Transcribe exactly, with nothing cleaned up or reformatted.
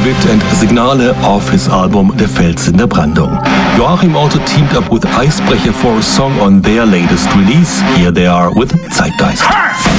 Witt and Signale off his album Der Fels in der Brandung. Joachim also teamed up with Eisbrecher for a song on their latest release. Here they are with Zeitgeist.